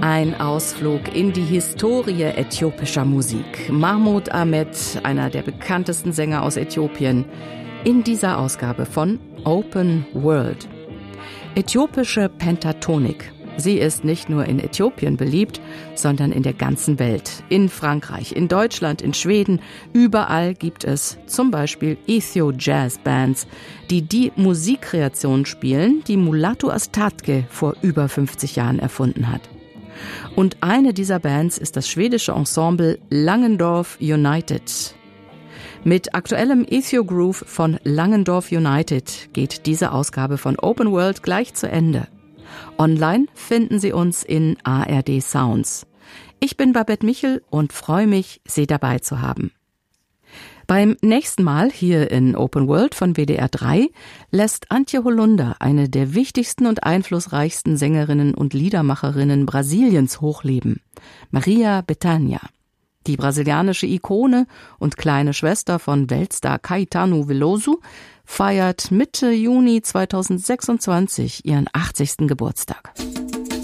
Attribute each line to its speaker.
Speaker 1: Ein Ausflug in die Historie äthiopischer Musik. Mahmoud Ahmed, einer der bekanntesten Sänger aus Äthiopien, in dieser Ausgabe von Open World. Äthiopische Pentatonik. Sie ist nicht nur in Äthiopien beliebt, sondern in der ganzen Welt. In Frankreich, in Deutschland, in Schweden, überall gibt es zum Beispiel Ethio-Jazz-Bands, die Musikkreation spielen, die Mulatu Astatke vor über 50 Jahren erfunden hat. Und eine dieser Bands ist das schwedische Ensemble Langendorf United. Mit aktuellem Ethio-Groove von Langendorf United geht diese Ausgabe von Open World gleich zu Ende. Online finden Sie uns in ARD Sounds. Ich bin Babette Michel und freue mich, Sie dabei zu haben. Beim nächsten Mal hier in Open World von WDR 3 lässt Antje Holunder, eine der wichtigsten und einflussreichsten Sängerinnen und Liedermacherinnen Brasiliens, hochleben. Maria Bethânia. Die brasilianische Ikone und kleine Schwester von Weltstar Caetano Veloso feiert Mitte Juni 2026 ihren 80. Geburtstag.